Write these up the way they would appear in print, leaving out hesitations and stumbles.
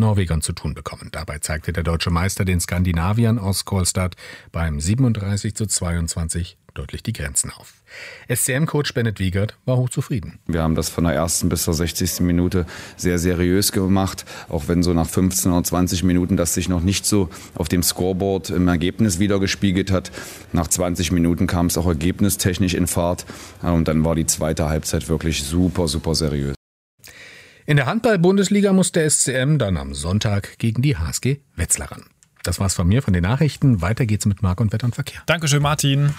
Norwegern zu tun bekommen. Dabei zeigte der deutsche Meister den Skandinaviern aus Kolstad beim 37:22 deutlich die Grenzen auf. SCM-Coach Bennett Wiegert war hochzufrieden. Wir haben das von der ersten bis zur 60. Minute sehr seriös gemacht, auch wenn so nach 15 oder 20 Minuten das sich noch nicht so auf dem Scoreboard im Ergebnis wiedergespiegelt hat. Nach 20 Minuten kam es auch ergebnistechnisch in Fahrt und dann war die zweite Halbzeit wirklich super, super seriös. In der Handball-Bundesliga muss der SCM dann am Sonntag gegen die HSG Wetzlar ran. Das war's von mir, von den Nachrichten. Weiter geht's mit Marc und Wetter und Verkehr. Dankeschön, Martin.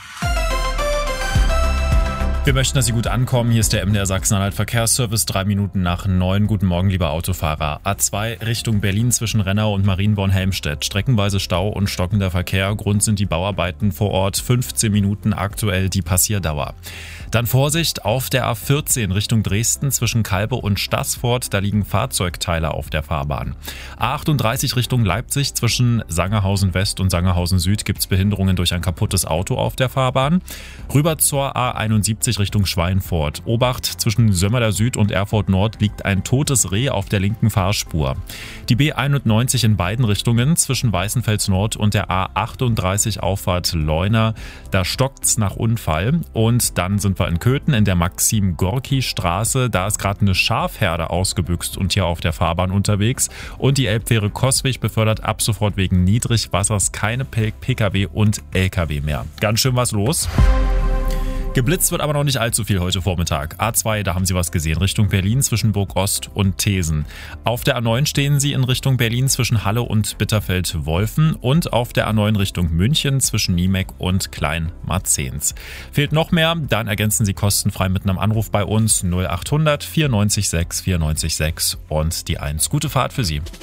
Wir möchten, dass Sie gut ankommen. Hier ist der MDR Sachsen-Anhalt Verkehrsservice, 3 Minuten nach 9. Guten Morgen, liebe Autofahrer. A2 Richtung Berlin zwischen Rennau und Marienborn-Helmstedt. Streckenweise Stau und stockender Verkehr. Grund sind die Bauarbeiten vor Ort. 15 Minuten aktuell die Passierdauer. Dann Vorsicht auf der A14 Richtung Dresden zwischen Kalbe und Staßfurt. Da liegen Fahrzeugteile auf der Fahrbahn. A38 Richtung Leipzig zwischen Sangerhausen West und Sangerhausen Süd gibt es Behinderungen durch ein kaputtes Auto auf der Fahrbahn. Rüber zur A71 Richtung Schweinfurt. Obacht, zwischen Sömmerda Süd und Erfurt Nord liegt ein totes Reh auf der linken Fahrspur. Die B91 in beiden Richtungen zwischen Weißenfels Nord und der A38 Auffahrt Leuna. Da stockt's nach Unfall. Und dann sind wir in Köthen in der Maxim-Gorki-Straße. Da ist gerade eine Schafherde ausgebüxt und hier auf der Fahrbahn unterwegs. Und die Elbfähre Coswig befördert ab sofort wegen Niedrigwassers keine Pkw und Lkw mehr. Ganz schön was los. Geblitzt wird aber noch nicht allzu viel heute Vormittag. A2, da haben Sie was gesehen, Richtung Berlin zwischen Burg Ost und Thesen. Auf der A9 stehen Sie in Richtung Berlin zwischen Halle und Bitterfeld-Wolfen und auf der A9 Richtung München zwischen Niemek und Kleinmarzens. Fehlt noch mehr, dann ergänzen Sie kostenfrei mit einem Anruf bei uns 0800 94 6 94 6 und die 1. Gute Fahrt für Sie.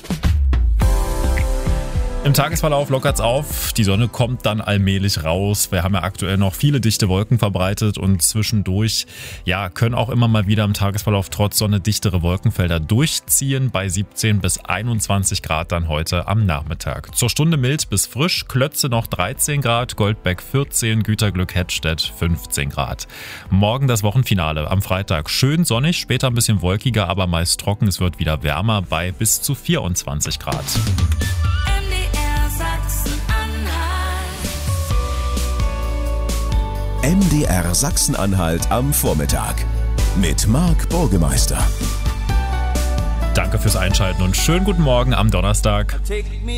Im Tagesverlauf lockert's auf, die Sonne kommt dann allmählich raus. Wir haben ja aktuell noch viele dichte Wolken verbreitet und zwischendurch können auch immer mal wieder im Tagesverlauf trotz Sonne dichtere Wolkenfelder durchziehen bei 17 bis 21 Grad dann heute am Nachmittag. Zur Stunde mild bis frisch, Klötze noch 13 Grad, Goldbeck 14, Güterglück Hettstedt 15 Grad. Morgen das Wochenfinale am Freitag. Schön sonnig, später ein bisschen wolkiger, aber meist trocken. Es wird wieder wärmer bei bis zu 24 Grad. MDR Sachsen-Anhalt am Vormittag mit Marc Burgemeister. Danke fürs Einschalten und schönen guten Morgen am Donnerstag.